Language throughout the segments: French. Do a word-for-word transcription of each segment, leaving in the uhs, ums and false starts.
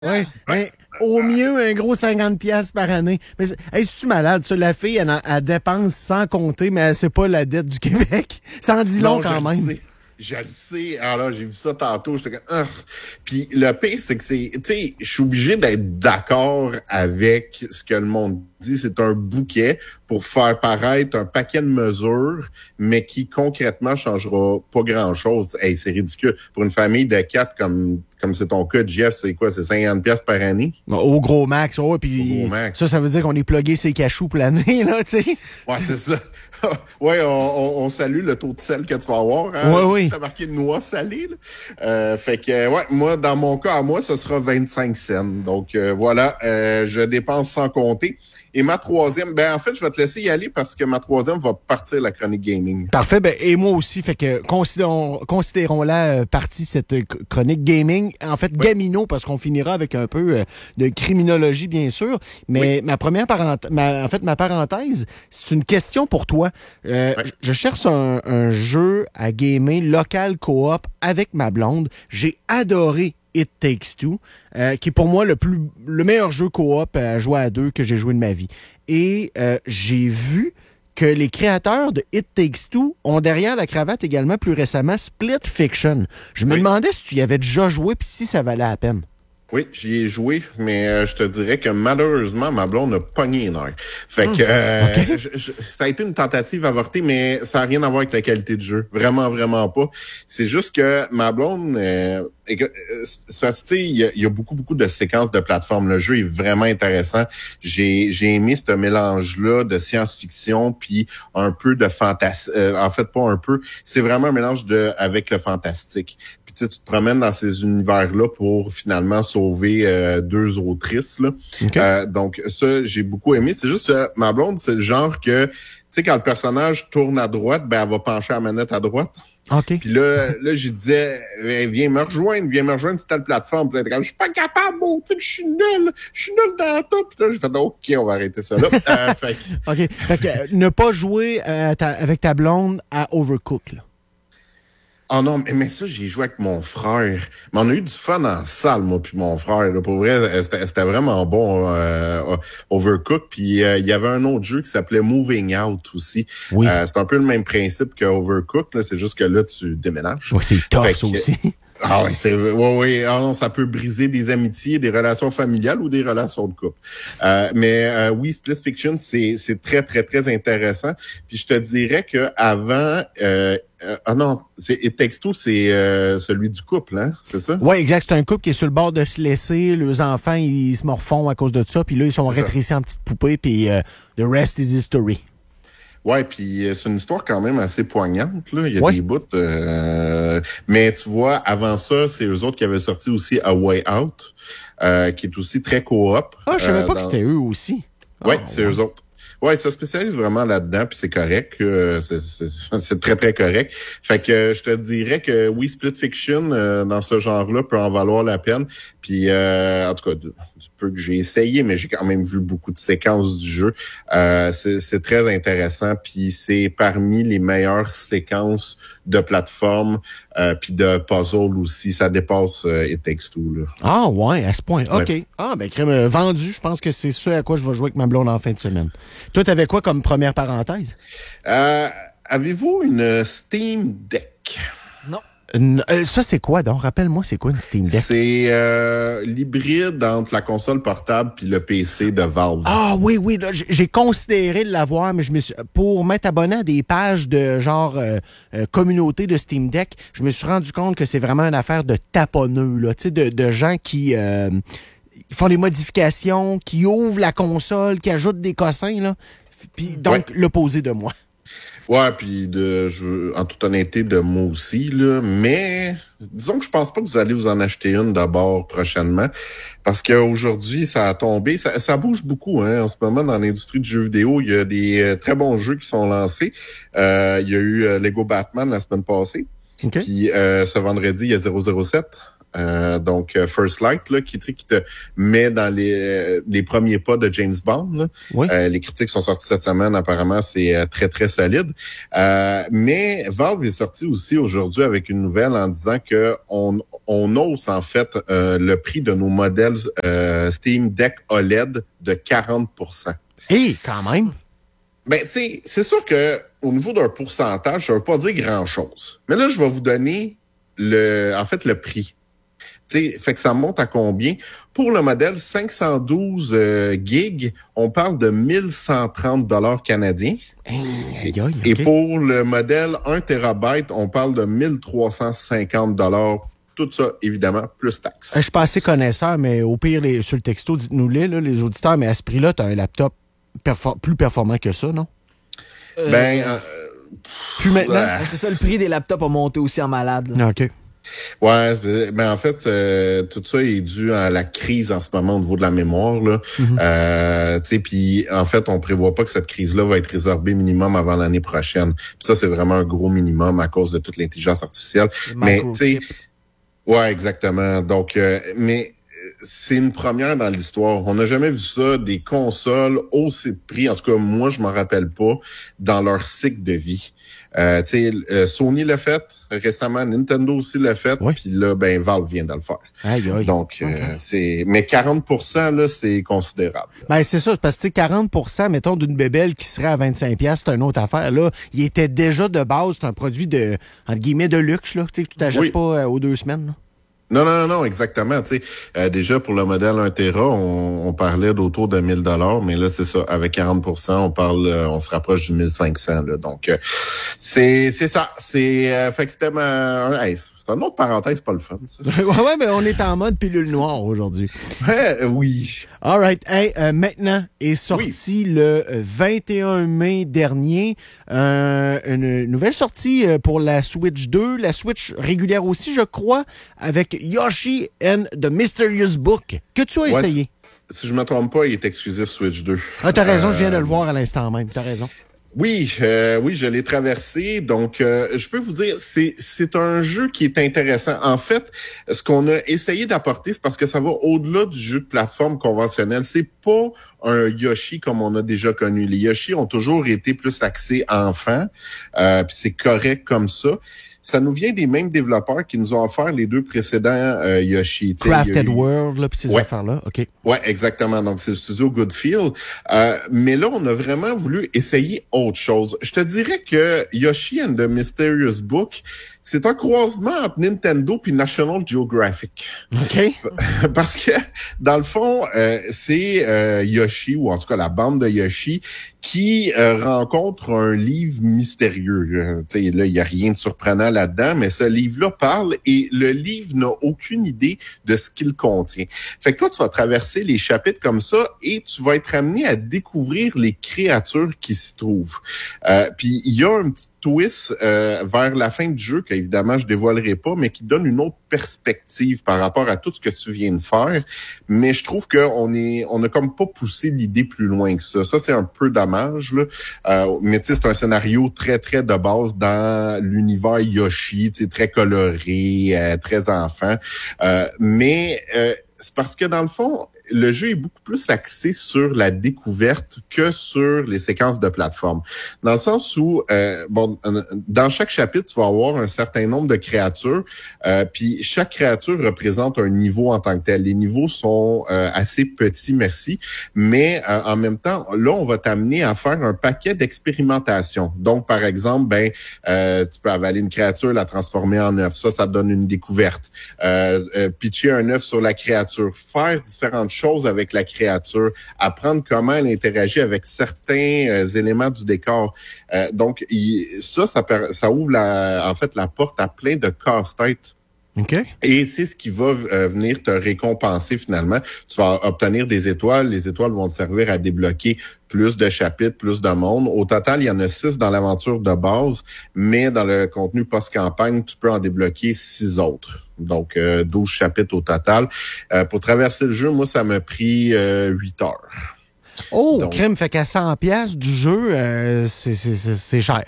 Oui, hein, au mieux, un gros cinquante piastres par année. Mais c'est- hey, es-tu malade, ça? La fille, elle, en- elle dépense sans compter, mais elle sait pas la dette du Québec. Ça en dit long Non, je quand le même. sais. Je le sais. Alors là, j'ai vu ça tantôt. J'étais comme, ah. Puis le pire, c'est que c'est, tu sais, je suis obligé d'être d'accord avec ce que le monde dit. C'est un bouquet pour faire paraître un paquet de mesures, mais qui concrètement changera pas grand-chose. Hey, c'est ridicule. Pour une famille de quatre, comme comme c'est ton cas, Jeff, c'est quoi? C'est cinquante piastres par année? Bon, au gros max, ouais, Au gros puis max. ça, ça veut dire qu'on est plugué ses cachous pour l'année, là, tu sais. Ouais, c'est ça. Ouais, on, on, on salue le taux de sel que tu vas avoir. Hein? Ouais, oui. T'as marqué noix salée. Là. Euh, fait que, ouais, moi, dans mon cas, à moi, ce sera vingt-cinq cents. Donc, euh, voilà, euh, je dépense sans compter. Et ma troisième, ben en fait, je vais te laisser y aller parce que ma troisième va partir la chronique gaming. Parfait, ben, et moi aussi, fait que considérons, considérons-la euh, partie, cette euh, chronique gaming. En fait, Oui. gamino, parce qu'on finira avec un peu euh, de criminologie, bien sûr. Mais ma première parenthèse, en fait, ma parenthèse, c'est une question pour toi. Euh, Oui. Je cherche un, un jeu à gamer local coop avec ma blonde. J'ai adoré It Takes Two, euh, qui est pour moi le plus le meilleur jeu coop à jouer à deux que j'ai joué de ma vie. Et euh, j'ai vu que les créateurs de It Takes Two ont derrière la cravate également plus récemment Split Fiction. Je me Oui. demandais si tu y avais déjà joué puis si ça valait la peine. Oui, j'y ai joué, mais euh, je te dirais que malheureusement, ma blonde a pogné une heure. Fait que euh, OK. je- je- ça a été une tentative avortée, mais ça n'a rien à voir avec la qualité de jeu. Vraiment, vraiment pas. C'est juste que ma blonde, euh, et que, euh, c'est parce que, tu sais, il y, a- il y a beaucoup, beaucoup de séquences de plateforme. Le jeu est vraiment intéressant. J'ai j'ai aimé ce mélange-là de science-fiction puis un peu de fantastique. en fait, pas un peu. C'est vraiment un mélange de avec le fantastique. Puis tu sais, tu te promènes dans ces univers-là pour finalement sauver euh, deux autrices. Là. OK. Euh, donc ça, j'ai beaucoup aimé. C'est juste euh, ma blonde, c'est le genre que, tu sais, quand le personnage tourne à droite, ben elle va pencher la manette à droite. OK. Puis là, là, je disais, eh, viens me rejoindre, viens me rejoindre sur telle plateforme. Puis là, elle était comme, je suis pas capable, mon type, je suis nul, je suis nul dans tout. Puis là, j'ai fait, OK, on va arrêter ça là. euh, fait que, OK. Fait que euh, ne pas jouer euh, ta- avec ta blonde à Overcook, là. oh non, mais, mais ça, j'ai joué avec mon frère. Mais on a eu du fun en salle, moi puis mon frère. Là. Pour vrai, euh, c'était, c'était vraiment bon, euh, Overcooked. Puis euh, il y avait un autre jeu qui s'appelait Moving Out aussi. Oui. Euh, c'est un peu le même principe que Overcooked. Là. C'est juste que là, tu déménages. Ouais, c'est tough, Fait ça que- aussi. Ah oui, c'est ouais, ouais. Ah non, ça peut briser des amitiés, des relations familiales ou des relations de couple. Euh, mais euh, oui, Split Fiction, c'est c'est très très très intéressant. Puis je te dirais que avant, euh, euh, ah non, c'est It Takes Two, c'est euh, celui du couple, hein, c'est ça? Oui, exact. C'est un couple qui est sur le bord de se laisser. Les enfants, ils se morfondent à cause de ça. Puis là, ils sont C'est ça. rétrécis en petites poupées. Puis euh, the rest is history. Ouais, puis euh, c'est une histoire quand même assez poignante, là. Il y a Ouais. des bouts. Euh, mais tu vois, avant ça, c'est eux autres qui avaient sorti aussi A Way Out, euh, qui est aussi très coop. Ah, je savais euh, pas que dans- c'était eux aussi. Ouais, Ah, c'est eux autres. Ouais, ils se spécialisent vraiment là-dedans, puis c'est correct. euh, c'est, c'est, c'est très, très correct. Fait que euh, je te dirais que oui, Split Fiction, euh, dans ce genre-là, peut en valoir la peine. Puis, euh, en tout cas, du du peu que j'ai essayé, mais j'ai quand même vu beaucoup de séquences du jeu. Euh, c'est, c'est très intéressant, puis c'est parmi les meilleures séquences de plateforme, euh, puis de puzzle aussi. Ça dépasse euh, It Takes Two, là. Ah ouais, à ce point. OK. Ouais. Ah, ben, crème, euh, vendu. Je pense que c'est ça à quoi je vais jouer avec ma blonde en fin de semaine. Toi, t'avais quoi comme première parenthèse? Euh, avez-vous une Steam Deck? Non. Euh, ça, c'est quoi, donc? Rappelle-moi, c'est quoi une Steam Deck? C'est euh, l'hybride entre la console portable puis le P C de Valve. Ah oui, oui, là, j'ai j'ai considéré de l'avoir, mais je me suis, pour m'être abonné à des pages de genre euh, euh, communauté de Steam Deck, je me suis rendu compte que c'est vraiment une affaire de taponneux, là, tu sais, de, de gens qui euh, font des modifications, qui ouvrent la console, qui ajoutent des cossins, là. Puis donc, Ouais. l'opposé de moi. Ouais, puis de, je, en toute honnêteté, de moi aussi, là. Mais disons que je pense pas que vous allez vous en acheter une d'abord prochainement. Parce qu'aujourd'hui, ça a tombé. Ça, ça bouge beaucoup, hein. En ce moment, dans l'industrie du jeu vidéo, il y a des euh, très bons jeux qui sont lancés. Euh, il y a eu euh, Lego Batman la semaine passée. OK. Puis euh, ce vendredi, il y a zéro zéro sept. Euh, donc, euh, First Light, là, qui, qui te met dans les, euh, les premiers pas de James Bond. Oui. Euh, les critiques sont sorties cette semaine. Apparemment, c'est euh, très, très solide. Euh, mais Valve est sorti aussi aujourd'hui avec une nouvelle en disant que on, on hausse, en fait, euh, le prix de nos modèles euh, Steam Deck O L E D de quarante pour cent. Hé, hey, quand même! Ben, tu sais, c'est sûr que au niveau d'un pourcentage, ça veut pas dire grand-chose. Mais là, je vais vous donner le, en fait, le prix. Tu sais, fait que ça monte à combien? Pour le modèle cinq cent douze euh, gigs, on parle de mille cent trente dollars canadiens. Hey, aïe, aïe, Et okay. pour le modèle un térabyte, on parle de mille trois cent cinquante dollars. Tout ça, évidemment, plus taxes. Je suis pas assez connaisseur, mais au pire, les, sur le texto, dites-nous-les, là, les auditeurs, mais à ce prix-là, tu as un laptop perfor- plus performant que ça, non? Euh, ben, euh, plus maintenant? Euh, c'est ça, le prix des laptops a monté aussi en malade. Là. Ouais, OK. ben en fait, euh, tout ça est dû à la crise en ce moment au niveau de la mémoire, là. Mm-hmm. Euh, tu sais, puis en fait, on prévoit pas que cette crise-là va être résorbée minimum avant l'année prochaine. Puis ça, c'est vraiment un gros minimum à cause de toute l'intelligence artificielle. Mais tu sais, ouais, exactement. Donc, euh, mais c'est une première dans l'histoire. On n'a jamais vu ça, des consoles aussi de prix. En tout cas, moi, je m'en rappelle pas dans leur cycle de vie. Euh, tu sais, euh, Sony l'a fait récemment, Nintendo aussi l'a fait, oui. Puis là, ben Valve vient de le faire. Aïe, aïe. Donc, okay. euh, c'est, mais quarante pour cent là, c'est considérable. Ben c'est ça, parce que quarante pour cent, mettons, d'une bébelle qui serait à vingt-cinq dollars, c'est une autre affaire. Là, il était déjà de base, c'est un produit de, entre guillemets, de luxe là, tu sais, que tu t'achètes oui. pas euh, aux deux semaines. Là. Non, non, non, exactement. Tu sais, euh, déjà pour le modèle un téra, on, on parlait d'autour de mille dollars, mais là c'est ça, avec quarante pour cent, on parle, euh, on se rapproche du mille cinq cents. Là, donc euh, c'est c'est ça, c'est euh, fait que c'était ma, hey, c'est un autre parenthèse, pas le fun. Ça. ouais, ouais, mais on est en mode pilule noire aujourd'hui. Ouais, euh, oui. All right. Hey, euh, maintenant est sorti oui. le vingt et un mai dernier euh, une nouvelle sortie pour la Switch deux, la Switch régulière aussi, je crois, avec Yoshi and the Mysterious Book, que tu as ouais, essayé. Si je me trompe pas, il est exclusif Switch deux. Ah, t'as raison, euh... je viens de le voir à l'instant même, t'as raison. Oui, euh, oui, je l'ai traversé. Donc, euh, je peux vous dire, c'est c'est un jeu qui est intéressant. En fait, ce qu'on a essayé d'apporter, c'est parce que ça va au-delà du jeu de plateforme conventionnel. C'est pas un Yoshi comme on a déjà connu. Les Yoshi ont toujours été plus axés enfants, euh, puis c'est correct comme ça. Ça nous vient des mêmes développeurs qui nous ont offert les deux précédents euh, Yoshi. Crafted eu... World, là, puis ces ouais. affaires-là. OK. Ouais, exactement. Donc, c'est le studio Goodfield. Euh, mais là, on a vraiment voulu essayer autre chose. Je te dirais que Yoshi and the Mysterious Book, c'est un croisement entre Nintendo puis National Geographic. OK. Parce que, dans le fond, euh, c'est euh, Yoshi, ou en tout cas la bande de Yoshi, qui euh, rencontre un livre mystérieux. Tu sais, là, il n'y a rien de surprenant là-dedans, mais ce livre-là parle et le livre n'a aucune idée de ce qu'il contient. Fait que toi, tu vas traverser les chapitres comme ça et tu vas être amené à découvrir les créatures qui s'y trouvent. Euh, puis, il y a un petit twist euh, vers la fin du jeu, qu'évidemment, je dévoilerai pas, mais qui donne une autre perspective par rapport à tout ce que tu viens de faire. Mais je trouve qu'on est, on a comme pas poussé l'idée plus loin que ça. Ça, c'est un peu dommage, là. Euh, mais tu sais, c'est un scénario très, très de base dans l'univers Yoshi, tu sais, très coloré, euh, très enfant. Euh, mais euh, c'est parce que dans le fond, le jeu est beaucoup plus axé sur la découverte que sur les séquences de plateforme. Dans le sens où, euh, bon, dans chaque chapitre, tu vas avoir un certain nombre de créatures, euh, puis chaque créature représente un niveau en tant que tel. Les niveaux sont euh, assez petits, merci, mais euh, en même temps, là, on va t'amener à faire un paquet d'expérimentations. Donc, par exemple, ben, euh, tu peux avaler une créature, la transformer en œuf. Ça, ça te donne une découverte. Euh, euh, pitcher un œuf sur la créature, faire différentes choses choses avec la créature, apprendre comment elle interagit avec certains euh, éléments du décor. Euh, donc, il, ça, ça, ça ouvre la, en fait la porte à plein de casse-têtes. Okay. Et c'est ce qui va euh, venir te récompenser finalement. Tu vas obtenir des étoiles. Les étoiles vont te servir à débloquer plus de chapitres, plus de monde. Au total, il y en a six dans l'aventure de base, mais dans le contenu post-campagne, tu peux en débloquer six autres. Donc, euh, douze chapitres au total. Euh, pour traverser le jeu, moi, ça m'a pris euh, huit heures. Oh, Donc, crème, fait qu'à cent dollars du jeu, euh, c'est, c'est, c'est, c'est cher.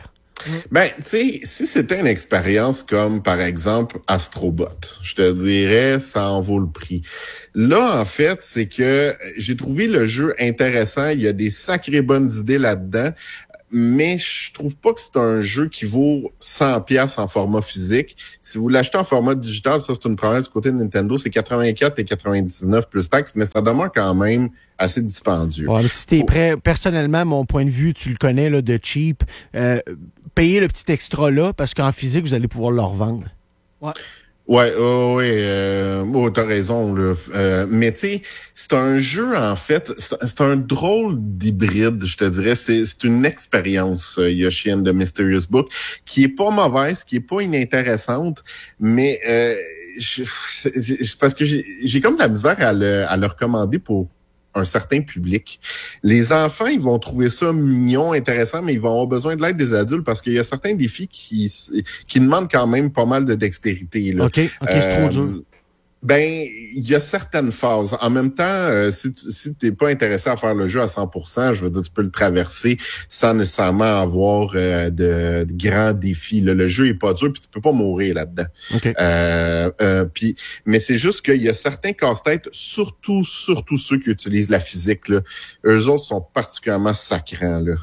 Ben, tu sais, si c'était une expérience comme, par exemple, Astrobot, je te dirais, ça en vaut le prix. Là, en fait, c'est que j'ai trouvé le jeu intéressant. Il y a des sacrées bonnes idées là-dedans. Mais je trouve pas que c'est un jeu qui vaut cent piastres en format physique. Si vous l'achetez en format digital, ça c'est une première du côté de Nintendo, c'est quatre-vingt-quatre et quatre-vingt-dix-neuf plus taxes, mais ça demeure quand même assez dispendieux. Ouais, si t'es prêt, personnellement, mon point de vue, tu le connais là, de cheap, euh, payez le petit extra là, parce qu'en physique, vous allez pouvoir le revendre. Ouais. Ouais, oh, ouais, euh, oh, t'as raison, là. Euh, mais tu sais, c'est un jeu, en fait, c'est, c'est un drôle d'hybride, je te dirais. C'est, c'est une expérience, euh, Yoshi and the Mysterious Book, qui est pas mauvaise, qui est pas inintéressante, mais euh, je, c'est, c'est parce que j'ai, j'ai comme de la misère à le, à le recommander pour un certain public. Les enfants, ils vont trouver ça mignon, intéressant, mais ils vont avoir besoin de l'aide des adultes parce qu'il y a certains défis qui qui demandent quand même pas mal de dextérité. Là. OK, OK, euh, c'est trop dur. Ben, il y a certaines phases. En même temps, euh, si tu si t'es pas intéressé à faire le jeu à cent pour cent, je veux dire, tu peux le traverser sans nécessairement avoir euh, de, de grands défis. Là. Le jeu est pas dur, puis tu peux pas mourir là-dedans. Okay. Euh, euh, puis, mais c'est juste qu'il y a certains casse-têtes, surtout surtout ceux qui utilisent la physique. Là, eux autres sont particulièrement sacrants. Là.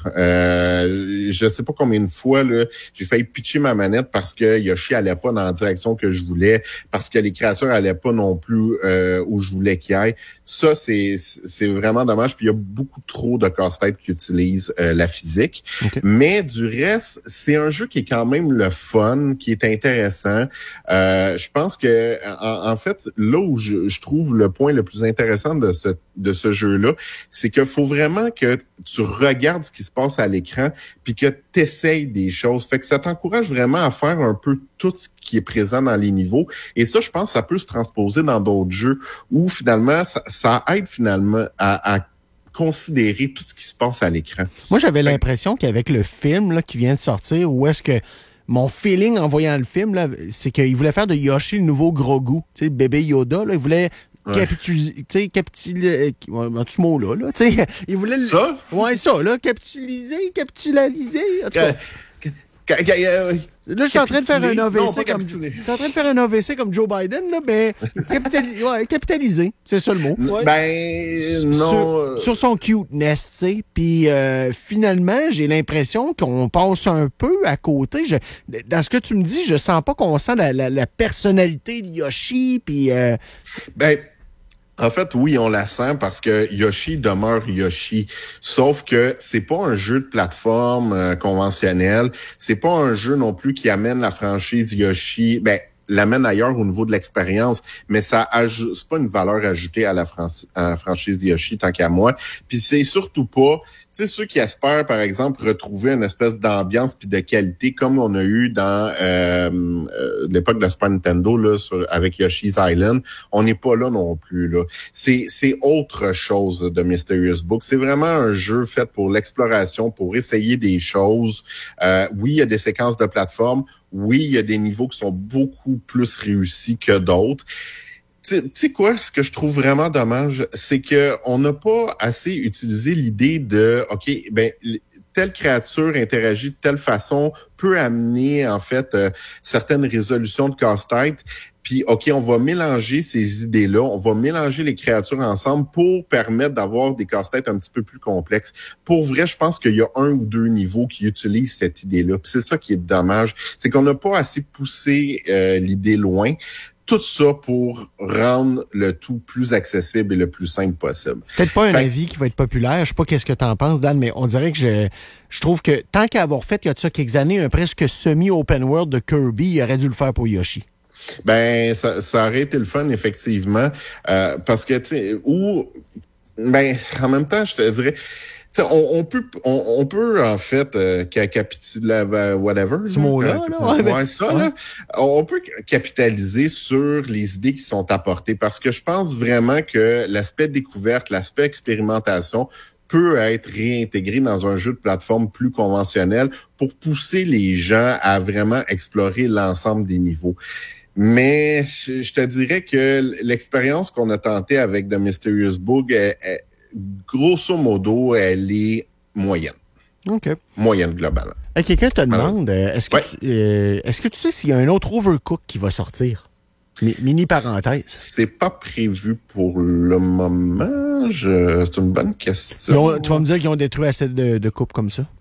Euh, je sais pas combien de fois là, j'ai failli pitcher ma manette parce que Yoshi allait pas dans la direction que je voulais, parce que les créatures allaient pas non plus euh, où je voulais qu'il aille. Ça, c'est c'est vraiment dommage. Puis il y a beaucoup trop de casse-tête qui utilisent euh, la physique. Okay. Mais du reste, c'est un jeu qui est quand même le fun, qui est intéressant. Euh, je pense que en, en fait, là où je, je trouve le point le plus intéressant de ce de ce jeu-là, c'est qu'il faut vraiment que tu regardes ce qui se passe à l'écran puis que tu essayes des choses. Fait que ça t'encourage vraiment à faire un peu tout ce qui est présent dans les niveaux. Et ça, je pense que ça peut se transposer dans d'autres jeux où finalement, ça, ça aide finalement à, à considérer tout ce qui se passe à l'écran. Moi, j'avais fait... l'impression qu'avec le film là, qui vient de sortir, où est-ce que mon feeling en voyant le film, là, c'est qu'il voulait faire de Yoshi le nouveau Grogu, tu sais, le bébé Yoda, là, il voulait ouais. capituliser, tu sais, capituler, en tout ce mot-là, là, tu sais, il voulait... Ça? Ouais, ça, là, capituliser, capitulaliser, en tout cas... Là, je suis en train de faire un A V C non, comme, je suis en train de faire un A V C comme Joe Biden, là, ben, capitaliser, ouais, capitaliser, c'est ça le mot. Ouais. Ben, non. Sur, sur son cuteness, tu sais. Puis, euh, finalement, j'ai l'impression qu'on passe un peu à côté. Je, dans ce que tu me dis, je sens pas qu'on sent la, la, la personnalité de Yoshi, puis, euh... Ben, en fait, oui, on la sent parce que Yoshi demeure Yoshi. Sauf que c'est pas un jeu de plateforme euh, conventionnel. C'est pas un jeu non plus qui amène la franchise Yoshi, ben, l'amène ailleurs au niveau de l'expérience, mais ça ajoute, c'est pas une valeur ajoutée à la, fran- à la franchise Yoshi tant qu'à moi. Puis c'est surtout pas, tu sais, ceux qui espèrent, par exemple, retrouver une espèce d'ambiance puis de qualité comme on a eu dans euh, euh, l'époque de Super Nintendo là, sur, avec Yoshi's Island, on n'est pas là non plus. Là. C'est, c'est autre chose de Mysterious Book. C'est vraiment un jeu fait pour l'exploration, pour essayer des choses. Euh, oui, il y a des séquences de plateforme. Oui, il y a des niveaux qui sont beaucoup plus réussis que d'autres. Tu sais quoi, ce que je trouve vraiment dommage, c'est que on n'a pas assez utilisé l'idée de, OK, ben telle créature interagit de telle façon peut amener en fait euh, certaines résolutions de casse-tête. Puis, OK, on va mélanger ces idées-là, on va mélanger les créatures ensemble pour permettre d'avoir des casse-têtes un petit peu plus complexes. Pour vrai, je pense qu'il y a un ou deux niveaux qui utilisent cette idée-là. Puis c'est ça qui est dommage, c'est qu'on n'a pas assez poussé euh, l'idée loin. Tout ça pour rendre le tout plus accessible et le plus simple possible. C'est peut-être pas un fait... avis qui va être populaire. Je sais pas qu'est-ce que t'en penses, Dan, mais on dirait que je, je trouve que tant qu'à avoir fait, il y a de ça quelques années, un presque semi-open world de Kirby, il aurait dû le faire pour Yoshi. Ben, ça, ça aurait été le fun, effectivement, euh, parce que, tu sais, ou, ben, en même temps, je te dirais... On, on peut, on, on peut en fait euh, capituler, whatever. Ce mot-là, là, ouais, ouais, ça, ouais. Là, on peut capitaliser sur les idées qui sont apportées parce que je pense vraiment que l'aspect découverte, l'aspect expérimentation peut être réintégré dans un jeu de plateforme plus conventionnel pour pousser les gens à vraiment explorer l'ensemble des niveaux. Mais je, je te dirais que l'expérience qu'on a tentée avec The Mysterious Book est, est grosso modo, elle est moyenne. OK. Moyenne, globalement. Hey, quelqu'un te demande, euh, est-ce que, ouais. tu, euh, est-ce que tu sais s'il y a un autre Overcooked qui va sortir? Mi- mini parenthèse. C'est pas prévu pour le moment. Je... C'est une bonne question. Ont, tu vas me dire qu'ils ont détruit assez de, de coupes comme ça?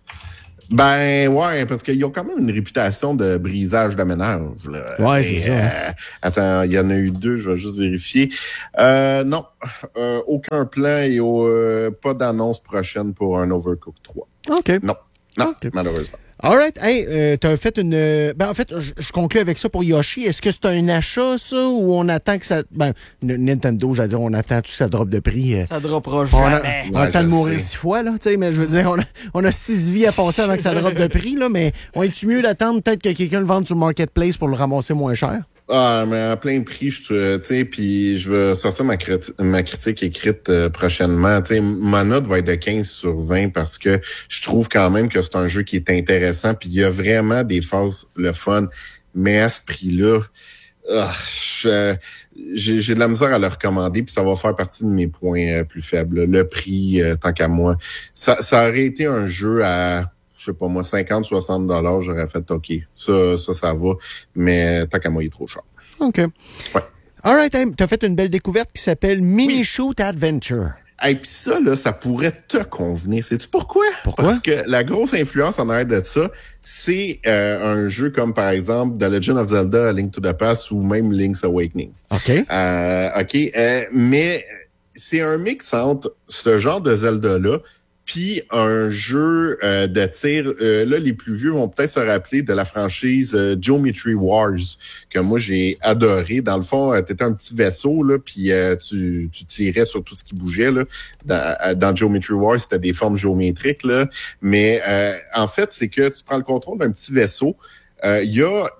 Ben ouais, parce qu'ils ont quand même une réputation de brisage de ménage. Là. Ouais, T'sais, c'est ça. Euh, attends, il y en a eu deux, je vais juste vérifier. Euh, non, euh, aucun plan et euh, pas d'annonce prochaine pour un Overcooked trois. OK. Non, non, Okay. malheureusement. All right. Hey, euh, t'as fait une... Ben, en fait, je, je conclue avec ça pour Yoshi. Est-ce que c'est un achat, ça, ou on attend que ça... Ben, Nintendo, j'allais dire, on attend tout que ça drop de prix. Euh, Ça droppera on a, jamais. on a le Ouais, temps de je mourir sais. six fois, là, tu sais, mais je veux dire, on a, on a six vies à passer avant que ça drop de prix, là, mais on est-tu mieux d'attendre peut-être que quelqu'un le vende sur le marketplace pour le ramasser moins cher? Ah, mais à plein prix, je te- tu sais, puis je vais sortir ma, criti- ma critique écrite euh, prochainement. Tu sais, ma note va être de quinze sur vingt parce que je trouve quand même que c'est un jeu qui est intéressant, puis il y a vraiment des phases le fun. Mais à ce prix-là, ah, je- j'ai, j'ai de la misère à le recommander, puis ça va faire partie de mes points euh, plus faibles. Le prix, euh, tant qu'à moi, ça, ça aurait été un jeu à je sais pas moi, cinquante, soixante dollars, j'aurais fait OK. Ça, ça, ça va. Mais tant qu'à moi, il est trop cher. OK. Ouais. All right, hey, t'as fait une belle découverte qui s'appelle Mini Oui. Shoot Adventure. Et puis ça, là, ça pourrait te convenir. Sais-tu pourquoi? Pourquoi? Parce que la grosse influence en arrière de ça, c'est euh, un jeu comme, par exemple, The Legend of Zelda, A Link to the Past ou même Link's Awakening. OK. Euh, OK. Euh, mais c'est un mix entre ce genre de Zelda-là puis un jeu euh, de tir. Euh, là, les plus vieux vont peut-être se rappeler de la franchise euh, Geometry Wars, que moi, j'ai adoré. Dans le fond, euh, t'étais un petit vaisseau, là, puis euh, tu, tu tirais sur tout ce qui bougeait. Là. Dans, dans Geometry Wars, c'était des formes géométriques. Là. Mais euh, en fait, c'est que tu prends le contrôle d'un petit vaisseau. Il euh, y a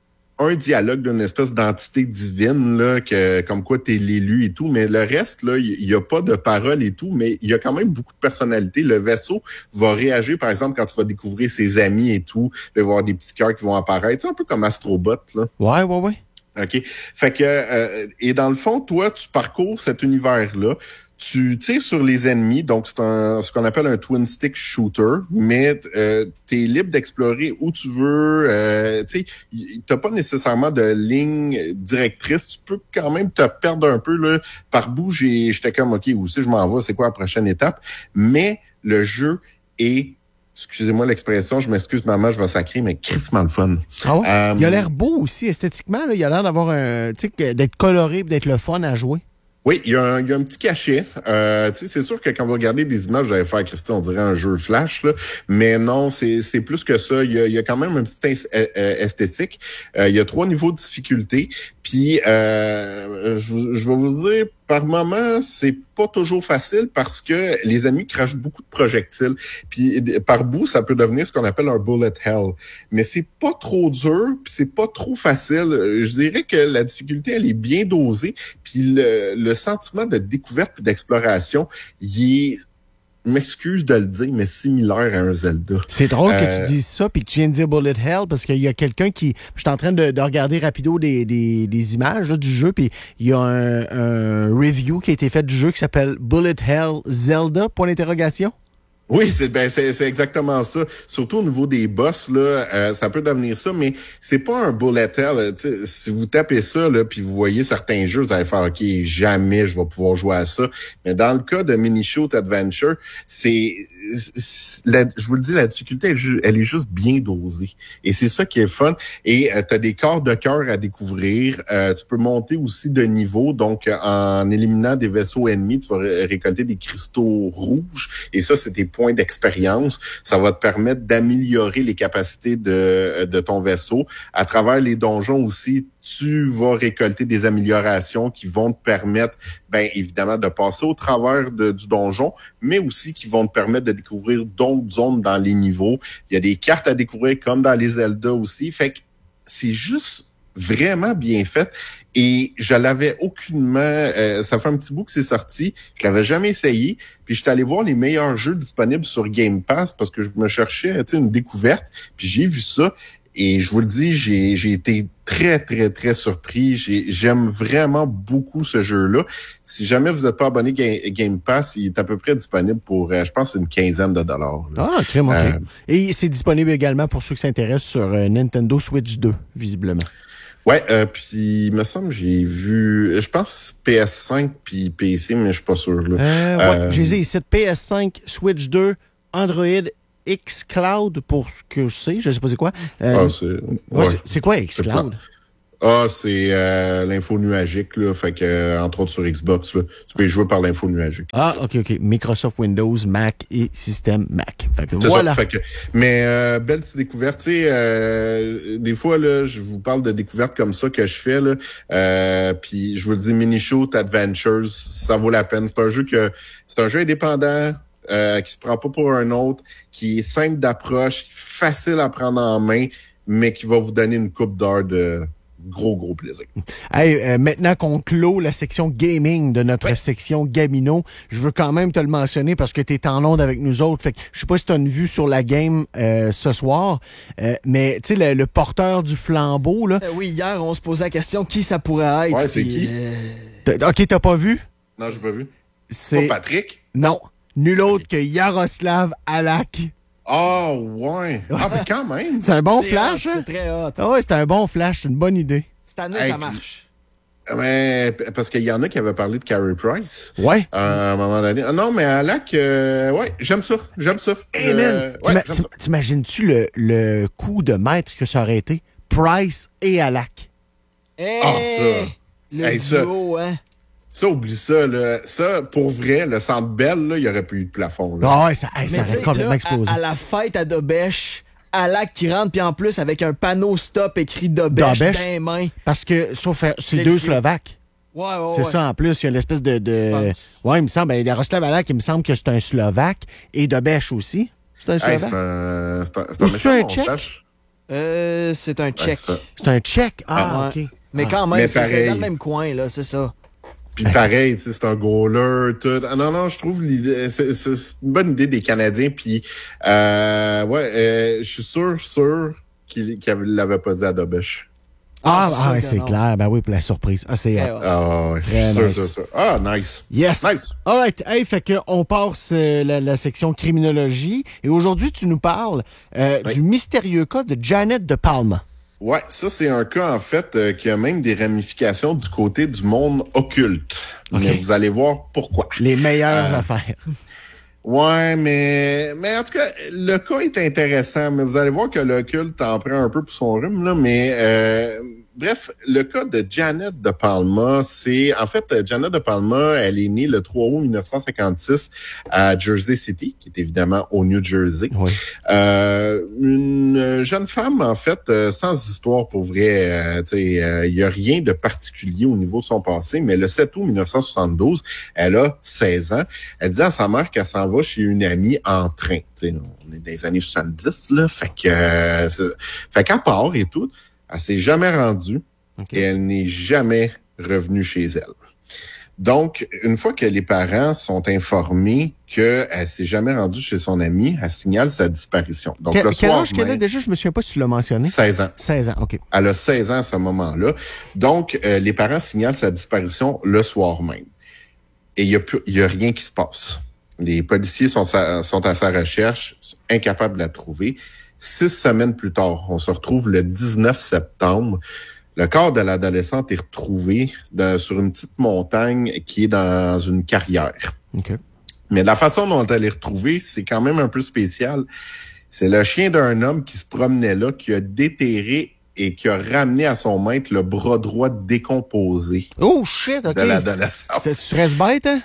un dialogue d'une espèce d'entité divine, là, que, comme quoi t'es l'élu et tout, mais le reste, là, il y a pas de parole et tout, mais il y a quand même beaucoup de personnalité. Le vaisseau va réagir, par exemple, quand tu vas découvrir ses amis et tout, il va y avoir des petits cœurs qui vont apparaître. C'est un peu comme Astrobot, là. Ouais, ouais, ouais. OK. Fait que, euh, et dans le fond, toi, tu parcours cet univers-là. Tu tires sur les ennemis, donc c'est un ce qu'on appelle un twin stick shooter, mais euh, tu es libre d'explorer où tu veux. Euh, tu sais, t'as pas nécessairement de ligne directrice. Tu peux quand même te perdre un peu là. Par bout, j'ai, j'étais comme ok, où c'est je m'en vais, c'est quoi la prochaine étape. Mais le jeu est, excusez-moi l'expression, je m'excuse maman, je vais sacrer, mais crissement le fun. Ah ouais? Euh, Il a l'air beau aussi esthétiquement. Là. Il a l'air d'avoir un, tu sais, d'être coloré, d'être le fun à jouer. Oui, il y, a un, il y a un petit cachet. Euh, tu sais, c'est sûr que quand vous regardez des images, vous allez faire, Christy, on dirait un jeu flash, là. Mais non, c'est, c'est plus que ça. Il y a, il y a quand même un petit esthétique. Euh, il y a trois niveaux de difficulté. Puis, euh, je, je vais vous dire, par moment, c'est pas toujours facile parce que les ennemis crachent beaucoup de projectiles. Puis, par bout, ça peut devenir ce qu'on appelle un bullet hell. Mais c'est pas trop dur, puis c'est pas trop facile. Je dirais que la difficulté, elle est bien dosée. Puis, le, le sentiment de découverte et d'exploration, il est, je m'excuse de le dire, mais similaire à un Zelda. C'est drôle Euh, que tu dises ça puis que tu viens de dire Bullet Hell parce qu'il y a quelqu'un qui... Je suis en train de, de regarder rapido des, des, des images là, du jeu puis il y a un, un review qui a été fait du jeu qui s'appelle Bullet Hell Zelda, point d'interrogation. Oui, c'est ben c'est c'est exactement ça. Surtout au niveau des boss là, euh, ça peut devenir ça, mais c'est pas un bullet hell. Si vous tapez ça là, puis vous voyez certains jeux, vous allez faire ok, jamais je vais pouvoir jouer à ça. Mais dans le cas de Mini Shoot Adventure, c'est, c'est la, je vous le dis, la difficulté elle, elle est juste bien dosée. Et c'est ça qui est fun. Et euh, tu as des corps de cœur à découvrir. Euh, tu peux monter aussi de niveau. Donc en éliminant des vaisseaux ennemis, tu vas ré- récolter des cristaux rouges. Et ça, c'est tes points d'expérience. Ça va te permettre d'améliorer les capacités de, de ton vaisseau. À travers les donjons aussi, tu vas récolter des améliorations qui vont te permettre, bien évidemment, de passer au travers de, du donjon, mais aussi qui vont te permettre de découvrir d'autres zones dans les niveaux. Il y a des cartes à découvrir comme dans les Zelda aussi. Fait que c'est juste vraiment bien fait. Et je l'avais aucunement... Euh, ça fait un petit bout que c'est sorti. Je l'avais jamais essayé. Puis je suis allé voir les meilleurs jeux disponibles sur Game Pass parce que je me cherchais, tu sais, une découverte. Puis j'ai vu ça. Et je vous le dis, j'ai, j'ai été très, très, très surpris. J'ai, j'aime vraiment beaucoup ce jeu-là. Si jamais vous n'êtes pas abonné Game, Game Pass, il est à peu près disponible pour, euh, je pense, une quinzaine de dollars. Là. Ah, crème, OK. Euh, Et c'est disponible également pour ceux qui s'intéressent sur euh, Nintendo Switch deux, visiblement. Ouais, euh, puis il me semble que j'ai vu, je pense P S cinq puis P C, mais je suis pas sûr. Là. Euh, ouais, euh, j'ai ici P S cinq, Switch deux, Android, xCloud pour ce que je sais, je sais pas c'est quoi. Euh, ah, c'est, ouais, ouais, c'est, c'est quoi xCloud? Ah, c'est euh, l'info nuagique, là. Fait que, euh, entre autres sur Xbox, là, tu peux y jouer par l'info nuagique. Ah, OK, OK. Microsoft Windows, Mac et système Mac. Fait que c'est voilà. Ça, fait que, mais euh, belle petite découverte. Tu sais, euh, des fois, là, je vous parle de découvertes comme ça que je fais, là. Euh, puis je vous le dis, Minishoot Adventures, ça vaut la peine. C'est un jeu que c'est un jeu indépendant. Euh, qui se prend pas pour un autre, qui est simple d'approche, facile à prendre en main, mais qui va vous donner une coupe d'heure de gros, gros plaisir. Hey, euh, maintenant qu'on clôt la section gaming de notre ouais. section Gamino, je veux quand même te le mentionner parce que tu es en onde avec nous autres. Fait que je sais pas si tu as une vue sur la game euh, ce soir, euh, mais tu sais, le, le porteur du flambeau, là. Euh, oui, hier, on se posait la question qui ça pourrait être. Ouais, c'est puis, qui? Euh... T'as, OK, t'as pas vu? Non, j'ai pas vu. C'est pas Patrick? Non. Nul autre que Yaroslav Alak. Ah, oh, ouais. Ah, mais quand même. C'est un bon c'est flash, hot, hein? C'est très hot. Ah ouais, c'est un bon flash, c'est une bonne idée. Cette année, hey, ça marche. Mais, parce qu'il y en a qui avaient parlé de Carey Price. Ouais. Euh, à un moment donné. Ah, non, mais Alak, euh, ouais, j'aime ça. J'aime ça. Hey, je, man, ouais, j'aime ça. T'imagines-tu le, le coup de maître que ça aurait été? Price et Alak. Hey, ah, ça. Le hey, duo, ça. hein? Ça, oublie ça, là. Ça, pour vrai, le Centre Bell, là, il n'y aurait plus eu de plafond, là. Ah ouais, ça, hey, ça aurait complètement là, explosé. À, à la fête à Dobèche, Alak qui rentre, puis en plus, avec un panneau stop écrit Dobèche dans les mains. Parce que, sauf, c'est deux Slovaques. Ouais, ouais, c'est ouais. ça, en plus, il y a l'espèce de... de... Ouais, il me semble, ben, Yaroslav Alak, il me semble que c'est un Slovaque, et Dobèche aussi. C'est un Slovaque. Hey, c'est un... C'est un, c'est un, c'est un Tchèque? Euh, c'est un Tchèque. Ouais, c'est, c'est un Tchèque? Ah, ah OK. Mais quand même, mais c'est, c'est dans le même coin, là, c'est ça. Puis pareil, tu sais, c'est un goaler, tout. Ah, non, non, je trouve l'idée, c'est, c'est une bonne idée des Canadiens. Puis, euh, ouais, euh, je suis sûr, sûr qu'il, qu'il l'avait pas dit à Dobèche. Ah, ah, ah c'est non. clair. Ben oui, pour la surprise. Ah, c'est... Ah, euh, ouais. Très sûr, nice. sûr, sûr. Ah, nice. Yes. Nice. All right. Hey, fait qu'on passe euh, la, la section criminologie. Et aujourd'hui, tu nous parles euh, oui. du mystérieux cas de Janet de Palma. Ouais, ça, c'est un cas, en fait, euh, qui a même des ramifications du côté du monde occulte. Okay. Mais vous allez voir pourquoi. Les meilleures euh, affaires. Ouais, mais mais en tout cas, le cas est intéressant, mais vous allez voir que l'occulte en prend un peu pour son rhume, là, mais euh, bref, le cas de Janet de Palma, c'est en fait Janet de Palma, elle est née le trois août dix-neuf cent cinquante-six à Jersey City, qui est évidemment au New Jersey. Oui. Euh, une jeune femme, en fait, sans histoire pour vrai, euh, tu sais, il euh, y a rien de particulier au niveau de son passé, mais le sept août dix-neuf cent soixante-douze, elle a seize ans. Elle dit à sa mère qu'elle s'en va chez une amie en train. Tu sais, on est dans les années soixante-dix, là, fait que euh, fait qu'à part et tout, elle s'est jamais rendue okay. et elle n'est jamais revenue chez elle. Donc, une fois que les parents sont informés qu'elle s'est jamais rendue chez son amie, elle signale sa disparition. Donc, Quel, le quel soir âge qu'elle a déjà? Je me souviens pas si tu l'as mentionné. seize ans. seize ans, OK. Elle a seize ans à ce moment-là. Donc, euh, les parents signalent sa disparition le soir même. Et il y a plus, il y a rien qui se passe. Les policiers sont, sa, sont à sa recherche, sont incapables de la trouver. Six semaines plus tard, on se retrouve le dix-neuf septembre. Le corps de l'adolescente est retrouvé de, sur une petite montagne qui est dans une carrière. Okay. Mais la façon dont elle est retrouvée, c'est quand même un peu spécial. C'est le chien d'un homme qui se promenait là, qui a déterré et qui a ramené à son maître le bras droit décomposé. Oh shit, OK. De l'adolescente. Tu serais bête, hein?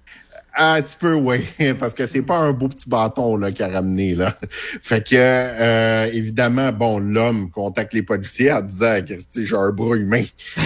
Un petit peu, oui, parce que c'est pas un beau petit bâton là qu'il a ramené là. Fait que euh, évidemment, bon, l'homme contacte les policiers en disant que j'ai un bras humain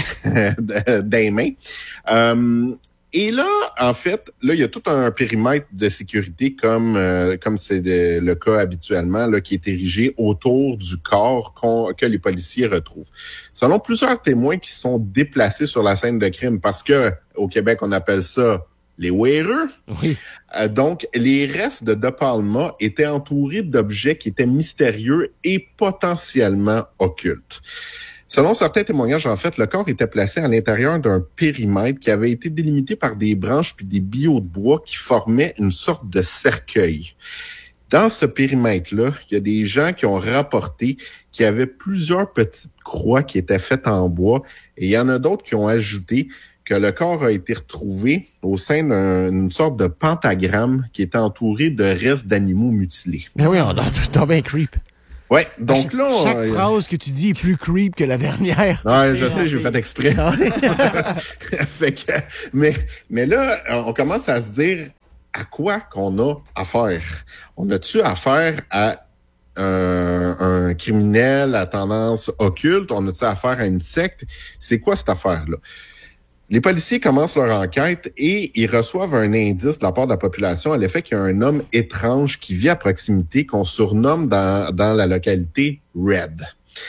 des mains. Euh, et là, en fait, là, il y a tout un périmètre de sécurité comme euh, comme c'est de, le cas habituellement là, qui est érigé autour du corps qu'on, que les policiers retrouvent. Selon plusieurs témoins qui sont déplacés sur la scène de crime, parce que au Québec, on appelle ça les wearers. Oui. Euh, donc, les restes de De Palma étaient entourés d'objets qui étaient mystérieux et potentiellement occultes. Selon certains témoignages, en fait, le corps était placé à l'intérieur d'un périmètre qui avait été délimité par des branches puis des billots de bois qui formaient une sorte de cercueil. Dans ce périmètre-là, il y a des gens qui ont rapporté qu'il y avait plusieurs petites croix qui étaient faites en bois et il y en a d'autres qui ont ajouté que le corps a été retrouvé au sein d'une sorte de pentagramme qui était entouré de restes d'animaux mutilés. Ben oui, on a bien creep. Ouais, donc là... Chaque euh, phrase que tu dis est plus creep que la dernière. Ouais, je sais, j'ai fait exprès. fait que, mais, mais là, on commence à se dire à quoi qu'on a affaire. On a-tu affaire à un, un criminel à tendance occulte? On a-tu affaire à une secte? C'est quoi cette affaire-là? Les policiers commencent leur enquête et ils reçoivent un indice de la part de la population à l'effet qu'il y a un homme étrange qui vit à proximité qu'on surnomme dans, dans la localité Red.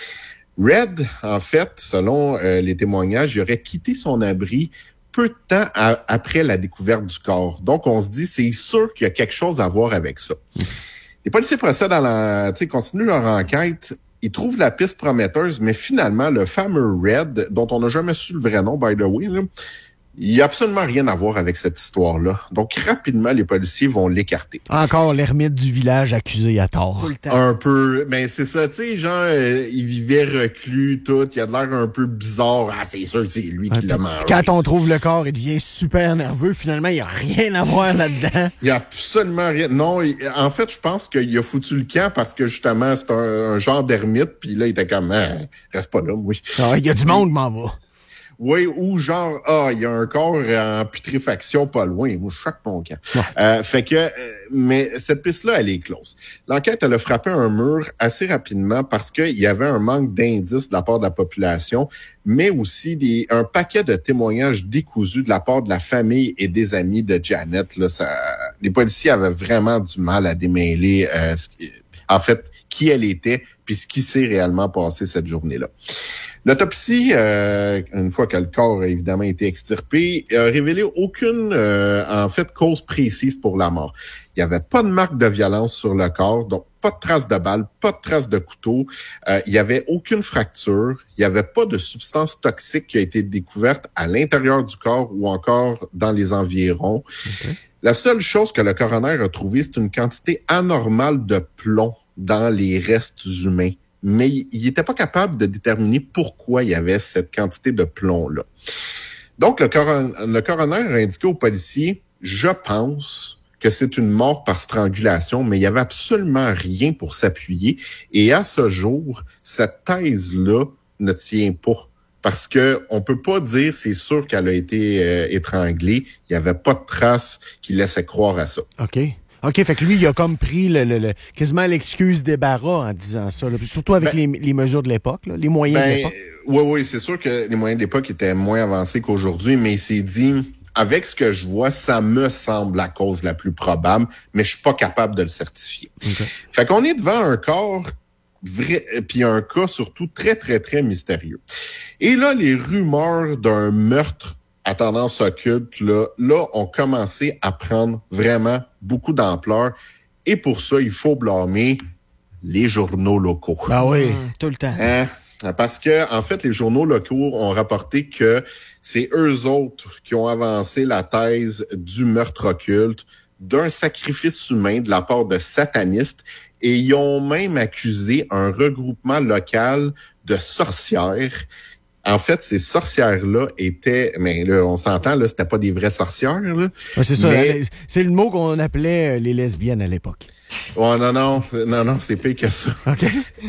Red, en fait, selon euh, les témoignages, il aurait quitté son abri peu de temps à, après la découverte du corps. Donc, on se dit, c'est sûr qu'il y a quelque chose à voir avec ça. Les policiers procèdent à la, tu sais, continuent leur enquête. Ils trouvent la piste prometteuse, mais finalement, le fameux Red, dont on n'a jamais su le vrai nom, by the way, là, il n'y a absolument rien à voir avec cette histoire-là. Donc, rapidement, les policiers vont l'écarter. Encore l'ermite du village accusé à tort. Tout le temps. Un peu, mais c'est ça, tu sais, genre, euh, il vivait reclus, tout, il a de l'air un peu bizarre. Ah, c'est sûr, c'est lui qui Ouais, l'a puis mangé. Quand on trouve le corps, il devient super nerveux. Finalement, il n'y a rien à voir là-dedans. Il n'y a absolument rien. Non, il- en fait, je pense qu'il a foutu le camp parce que, justement, c'est un, un genre d'ermite, puis là, il était comme, ah, reste pas là, oui. Ah, il y a du monde, m'en va. Oui, ou genre, ah, il y a un corps en putréfaction pas loin. Moi, je choque mon camp. Ouais. Euh, fait que, euh, mais cette piste-là, elle est close. L'enquête, elle a frappé un mur assez rapidement parce qu'il y avait un manque d'indices de la part de la population, mais aussi des, un paquet de témoignages décousus de la part de la famille et des amis de Janet. Là, ça, les policiers avaient vraiment du mal à démêler, euh, ce qui- en fait, qui elle était puis ce qui s'est réellement passé cette journée-là. L'autopsie, euh, une fois que le corps a évidemment été extirpé, a révélé aucune, euh, en fait, cause précise pour la mort. Il n'y avait pas de marque de violence sur le corps, donc pas de traces de balles, pas de traces de couteau. Euh, il n'y avait aucune fracture. Il n'y avait pas de substance toxique qui a été découverte à l'intérieur du corps ou encore dans les environs. Okay. La seule chose que le coroner a trouvée, c'est une quantité anormale de plomb dans les restes humains. Mais il n'était pas capable de déterminer pourquoi il y avait cette quantité de plomb-là. Donc, le coroner, le coroner a indiqué aux policiers, je pense que c'est une mort par strangulation, mais il n'y avait absolument rien pour s'appuyer. Et à ce jour, cette thèse-là ne tient pas. Parce que on peut pas dire c'est sûr qu'elle a été euh, étranglée. Il n'y avait pas de traces qui laissaient croire à ça. OK. OK, fait que lui, il a comme pris le, le, le, quasiment l'excuse débarras en disant ça. Là. Puis surtout avec ben, les, les mesures de l'époque, là, les moyens ben, de l'époque. Oui, oui, c'est sûr que les moyens de l'époque étaient moins avancés qu'aujourd'hui, mais il s'est dit, avec ce que je vois, ça me semble la cause la plus probable, mais je suis pas capable de le certifier. Okay. Fait qu'on est devant un corps vrai, puis un cas surtout très, très, très mystérieux. Et là, les rumeurs d'un meurtre à tendance occulte, là, là, ont commencé à prendre vraiment beaucoup d'ampleur. Et pour ça, il faut blâmer les journaux locaux. Ah oui, mmh, tout le temps. Hein? Parce que, en fait, les journaux locaux ont rapporté que c'est eux autres qui ont avancé la thèse du meurtre occulte, d'un sacrifice humain de la part de satanistes, et ils ont même accusé un regroupement local de sorcières. En fait, ces sorcières-là étaient, mais là, on s'entend, là, c'était pas des vraies sorcières, là. Ouais, c'est ça, mais... c'est le mot qu'on appelait les lesbiennes à l'époque. Oh, non, non, non, non, c'est pire que ça. OK.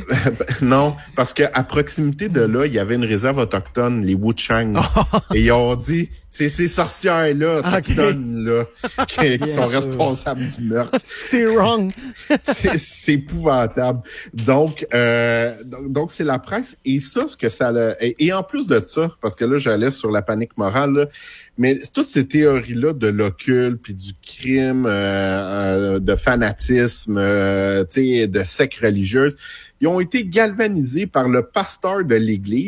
Non, parce qu'à proximité de là, il y avait une réserve autochtone, les Wuchang. Et ils ont dit, c'est ces sorcières-là, autochtones, okay. là, qui, qui sont sûr. responsables du meurtre. C'est wrong. c'est, c'est épouvantable. Donc, euh, donc, donc, c'est la presse. Et ça, ce que ça... Le, et, et en plus de ça, parce que là, j'allais sur la panique morale, là, mais toutes ces théories-là de l'occulte, puis du crime, euh, euh, de fanatisme, euh, tu sais, de secte religieuse, ils ont été galvanisés par le pasteur de l'Église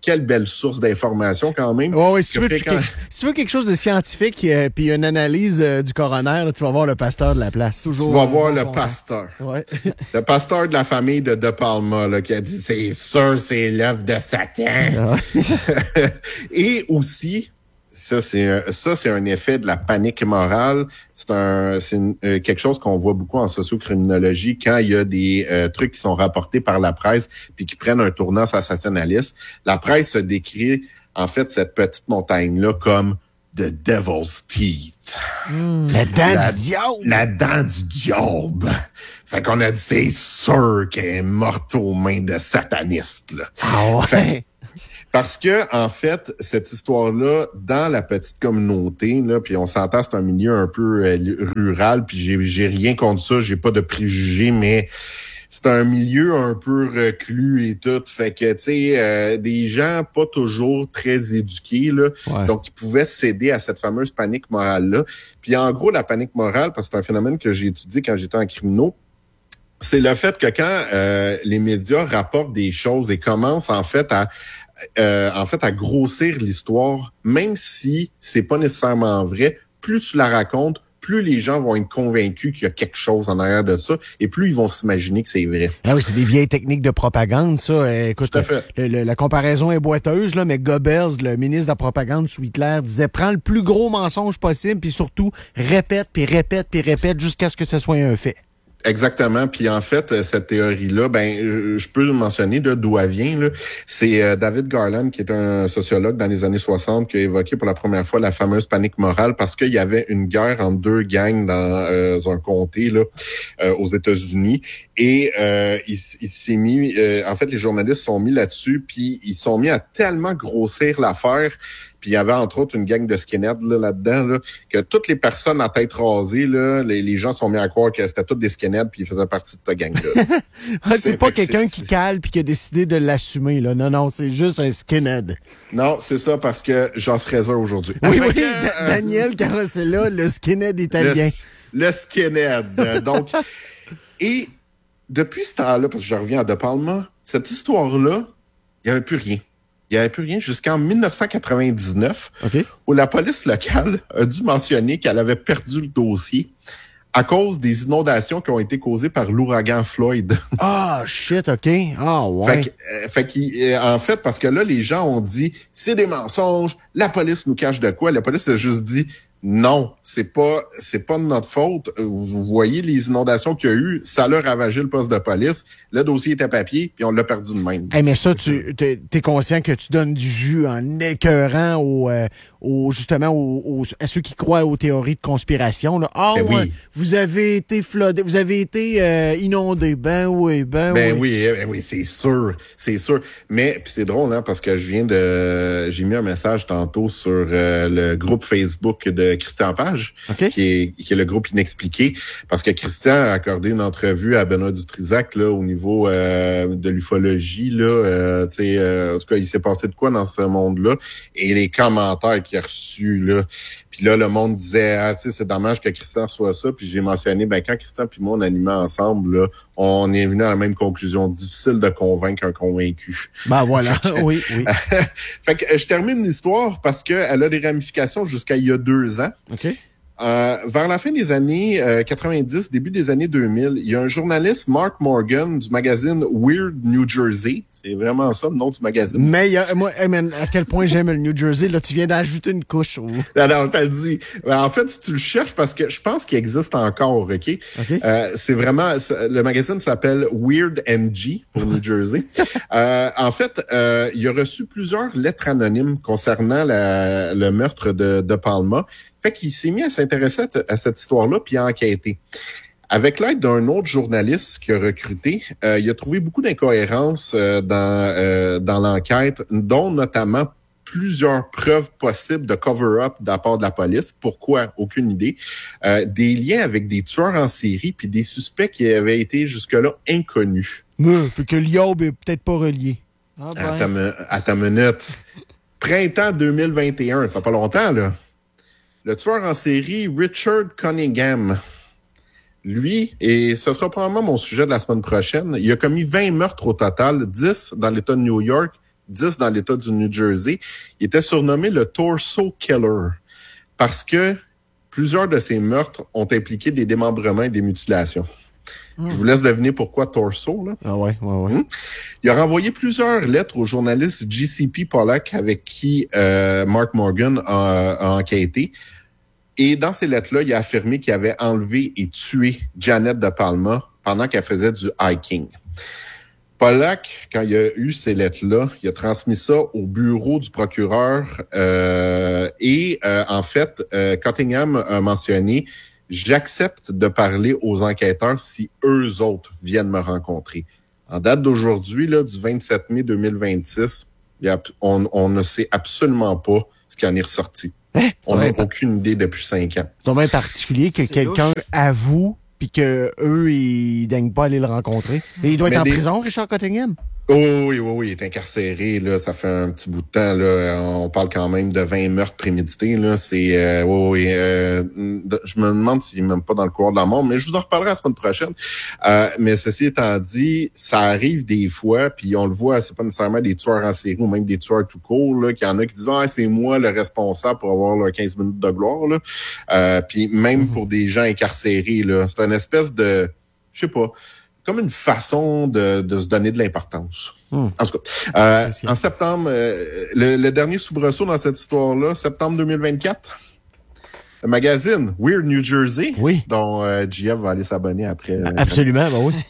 quelle belle source d'information quand même. Ouais, ouais, si, tu veux, fréquent... tu, si tu veux quelque chose de scientifique euh, puis une analyse euh, du coroner, là, tu vas voir le pasteur de la place. Toujours tu vas voir le content. pasteur. Ouais. Le pasteur de la famille de De Palma là, qui a dit « C'est sûr, c'est l'œuvre de Satan. Ouais. » Et aussi... Ça, c'est un, ça, c'est un effet de la panique morale. C'est un, c'est une, euh, quelque chose qu'on voit beaucoup en sociocriminologie quand il y a des euh, trucs qui sont rapportés par la presse puis qui prennent un tournant sensationnaliste. La presse se décrit, en fait, cette petite montagne-là comme The Devil's Teeth. Mmh, la dent la, du diable. La dent du diable. Fait qu'on a dit, c'est sûr qu'elle est morte aux mains de satanistes, là. Ah ouais. Fait, Parce que, en fait, cette histoire-là, dans la petite communauté, là, puis on s'entend, c'est un milieu un peu euh, rural, puis j'ai, j'ai rien contre ça, j'ai pas de préjugés, mais c'est un milieu un peu reclus et tout. Fait que, tu sais, euh, des gens pas toujours très éduqués, là, ouais. Donc ils pouvaient céder à cette fameuse panique morale-là. Puis en gros, la panique morale, parce que c'est un phénomène que j'ai étudié quand j'étais en criminaux, c'est le fait que quand euh, les médias rapportent des choses et commencent, en fait, à Euh, en fait, à grossir l'histoire, même si c'est pas nécessairement vrai, plus tu la racontes, plus les gens vont être convaincus qu'il y a quelque chose en arrière de ça, et plus ils vont s'imaginer que c'est vrai. Ah oui, c'est des vieilles techniques de propagande, ça. Euh, écoute, Tout à fait. Le, le, la comparaison est boiteuse, là, mais Goebbels, le ministre de la propagande sous Hitler, disait « Prends le plus gros mensonge possible, puis surtout, répète, puis répète, puis répète, jusqu'à ce que ce soit un fait. » Exactement. Puis en fait, cette théorie-là, ben, je peux mentionner de d'où elle vient. Là. C'est euh, David Garland, qui est un sociologue dans les années soixante, qui a évoqué pour la première fois la fameuse panique morale parce qu'il y avait une guerre entre deux gangs dans euh, un comté là, euh, aux États-Unis. Et euh, il, il s'est mis, euh, en fait, les journalistes sont mis là-dessus, puis ils sont mis à tellement grossir l'affaire. Puis il y avait entre autres une gang de skinheads là, là-dedans, là, que toutes les personnes à tête rasée, là, les, les gens sont mis à croire que c'était toutes des skinheads puis ils faisaient partie de cette gang-là. c'est, c'est pas quelqu'un qui cale puis qui a décidé de l'assumer, là. Non, non, c'est juste un skinhead. Non, c'est ça parce que j'en serais heureux aujourd'hui. Oui, oui, euh, da- Daniel Carosella, le skinhead italien. Le, le skinhead. Donc, et depuis ce temps-là, parce que je reviens à De Palma, cette histoire-là, il n'y avait plus rien. Il n'y avait plus rien jusqu'en dix-neuf cent quatre-vingt-dix-neuf, okay. Où la police locale a dû mentionner qu'elle avait perdu le dossier à cause des inondations qui ont été causées par l'ouragan Floyd. Ah, oh, shit, OK. Ah, oh, ouais. Fait, que, fait que, en fait, parce que là, les gens ont dit, c'est des mensonges, la police nous cache de quoi? La police a juste dit, non, c'est pas, c'est pas de notre faute. Vous voyez les inondations qu'il y a eu, ça l'a ravagé le poste de police. Le dossier était papier, puis on l'a perdu de même. Hey, mais ça, tu t'es, t'es conscient que tu donnes du jus en écœurant aux, euh, aux justement aux, aux, à ceux qui croient aux théories de conspiration. Là. Ah ben ouais, oui. Vous avez été floodé, vous avez été euh, inondé. Ben oui, ben, ben oui. oui. Ben oui, c'est sûr, c'est sûr. Mais puis c'est drôle, hein, parce que je viens de, j'ai mis un message tantôt sur euh, le groupe Facebook de Christian Page, okay. qui est qui est le groupe Inexpliqué, parce que Christian a accordé une entrevue à Benoît Dutrisac là au niveau euh, de l'ufologie là, euh, tu sais, euh, en tout cas il s'est passé de quoi dans ce monde-là et les commentaires qu'il a reçus là, puis là le monde disait ah tu sais c'est dommage que Christian soit ça, puis j'ai mentionné ben quand Christian puis moi on animait ensemble là, on est venu à la même conclusion, difficile de convaincre un convaincu. Ben voilà, oui, oui. Fait que je termine l'histoire parce que elle a des ramifications jusqu'à il y a deux ans. OK. Euh, vers la fin des années euh, quatre-vingt-dix, début des années deux mille, il y a un journaliste, Mark Morgan, du magazine Weird New Jersey. C'est vraiment ça, le nom du magazine. Mais euh, moi, hey man, à quel point j'aime le New Jersey. Là, tu viens d'ajouter une couche. Oh. Alors, t'as dit. En fait, si tu le cherches, parce que je pense qu'il existe encore, OK? okay. Euh, c'est vraiment... Le magazine s'appelle Weird N G pour New Jersey. euh, en fait, euh, il a reçu plusieurs lettres anonymes concernant la, le meurtre de, de Palma. Fait qu'il s'est mis à s'intéresser à, à cette histoire-là puis à enquêter. Avec l'aide d'un autre journaliste qu'il a recruté, euh, il a trouvé beaucoup d'incohérences euh, dans euh, dans l'enquête, dont notamment plusieurs preuves possibles de cover-up de la part de la police. Pourquoi? Aucune idée. Euh, des liens avec des tueurs en série puis des suspects qui avaient été jusque-là inconnus. Mais, fait que l'I A B est peut-être pas relié. Ah ben. À ta, à ta minute. Printemps deux mille vingt et un, ça fait pas longtemps, là. Le tueur en série Richard Cunningham, lui, et ce sera probablement mon sujet de la semaine prochaine, il a commis vingt meurtres au total, dix dans l'État de New York, dix dans l'État du New Jersey. Il était surnommé le Torso Killer parce que plusieurs de ses meurtres ont impliqué des démembrements et des mutilations. Mmh. Je vous laisse deviner pourquoi Torso. Là. Ah ouais, ouais, ouais. Mmh. Il a renvoyé plusieurs lettres au journaliste J C P Pollack avec qui euh, Mark Morgan a, a enquêté. Et dans ces lettres-là, il a affirmé qu'il avait enlevé et tué Janet De Palma pendant qu'elle faisait du hiking. Pollack, quand il a eu ces lettres-là, il a transmis ça au bureau du procureur euh, et euh, en fait, euh, Cottingham a mentionné « J'accepte de parler aux enquêteurs si eux autres viennent me rencontrer ». En date d'aujourd'hui, là, du vingt-sept mai deux mille vingt-six, il y a, on, on ne sait absolument pas ce qui en est ressorti. Hein? On n'a aucune idée depuis cinq ans. C'est bien particulier que C'est quelqu'un louche. avoue puis que eux ils daignent pas aller le rencontrer. Et il doit être Mais en des... prison, Richard Cottingham? Oh oui, oui, oui, il est incarcéré, là, ça fait un petit bout de temps, là. On parle quand même de vingt meurtres prémédités, là. C'est, euh, oui, oui, euh, je me demande s'il est même pas dans le couloir de la mort, mais je vous en reparlerai la semaine prochaine. Euh, mais ceci étant dit, ça arrive des fois, puis on le voit, c'est pas nécessairement des tueurs en série ou même des tueurs tout court, là, qu'il y en a qui disent, ah, c'est moi le responsable pour avoir leurs quinze minutes de gloire, là. Euh, puis même mm-hmm. pour des gens incarcérés, là, c'est une espèce de, je sais pas, comme une façon de, de se donner de l'importance. Hmm. En tout cas, euh, en septembre, euh, le, le dernier soubresaut dans cette histoire-là, septembre deux mille vingt-quatre, le magazine Weird New Jersey, oui. dont euh, G F va aller s'abonner après. Euh, Absolument, ben oui.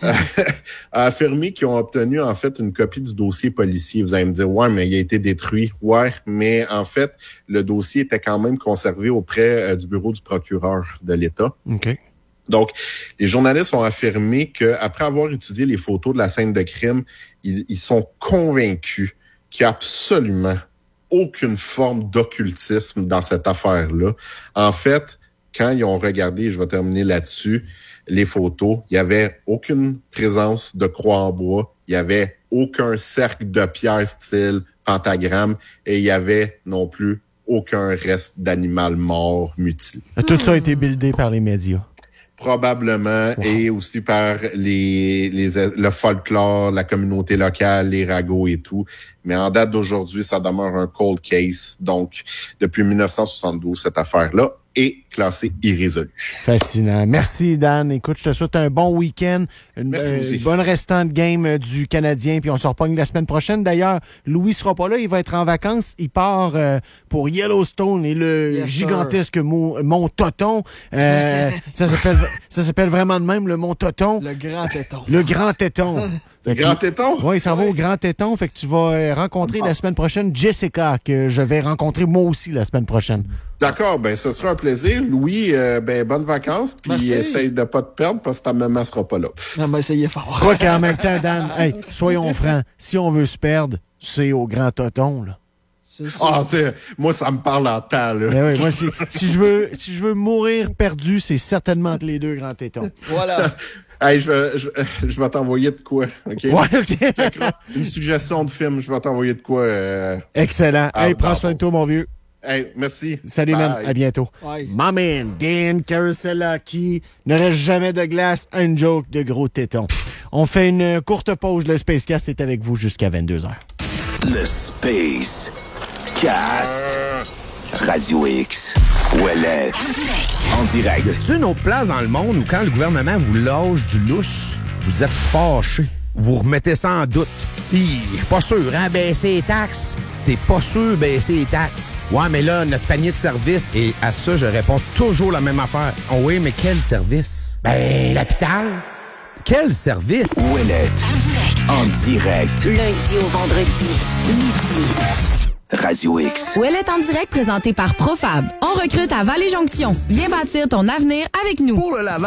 a affirmé qu'ils ont obtenu en fait une copie du dossier policier. Vous allez me dire, ouais, mais il a été détruit. Ouais, mais en fait, le dossier était quand même conservé auprès euh, du bureau du procureur de l'État. OK. Donc, les journalistes ont affirmé qu'après avoir étudié les photos de la scène de crime, ils, ils sont convaincus qu'il n'y a absolument aucune forme d'occultisme dans cette affaire-là. En fait, quand ils ont regardé, je vais terminer là-dessus, les photos, il n'y avait aucune présence de croix en bois, il n'y avait aucun cercle de pierre style pentagramme et il n'y avait non plus aucun reste d'animal mort mutilé. Tout ça a été buildé par les médias. Probablement, wow. Et aussi par les, les le folklore, la communauté locale, les ragots et tout. Mais en date d'aujourd'hui, ça demeure un cold case. Donc, depuis dix-neuf cent soixante-douze, cette affaire-là est classée irrésolue. Fascinant. Merci, Dan. Écoute, je te souhaite un bon week-end, une, euh, une bonne restante game du Canadien, puis on se repogne la semaine prochaine. D'ailleurs, Louis sera pas là, il va être en vacances. Il part euh, pour Yellowstone et le yes, gigantesque mont, mont Toton. Euh, ça s'appelle ça s'appelle vraiment de même, le mont Toton. Le Grand Téton. Le Grand Téton. Le Grand Téton? Oui, il s'en va au Grand Téton. Fait que tu vas rencontrer ah. la semaine prochaine Jessica, que je vais rencontrer moi aussi la semaine prochaine. D'accord, ben ce sera un plaisir. Louis, euh, ben bonnes vacances, puis essaye de pas te perdre parce que ta maman sera pas là. On va essayer fort. Quoi qu'en même temps, Dan, hey, soyons francs, si on veut se perdre, c'est au Grand Téton, là. Ah, tu sais, moi, ça me parle en temps, là. Ben oui, moi, si, si, je veux, si je veux mourir perdu, c'est certainement entre les deux Grands Tétons. Voilà. Hey, je vais, je, je vais t'envoyer de quoi, OK? Ouais, OK. Une suggestion de film, je vais t'envoyer de quoi. Euh... Excellent. Ah, hey, prends soin de toi, mon vieux. Hey, merci. Salut, Bye. man. À bientôt. Bye. My man, Dan Carosella, qui ne reste jamais de glace à une joke de gros tétons. On fait une courte pause. Le Spacecast est avec vous jusqu'à vingt-deux heures. Le Space Cast. Radio X. Ouellette. En direct. Y a-t-il une autre place dans le monde où quand le gouvernement vous lâche du lousse, vous êtes fâché? Vous remettez ça en doute? Hi, je suis pas sûr, hein, baisser les taxes? T'es pas sûr baisser les taxes? Ouais, mais là, notre panier de services, et à ça, je réponds toujours la même affaire. Oh oui, mais quel service? Ben, l'hôpital. Quel service? Ouellette. En direct. Lundi au vendredi, midi. Radio X. Ouellette en direct présenté par Profab. On recrute à Vallée-Jonction. Viens bâtir ton avenir avec nous. Pour le lavage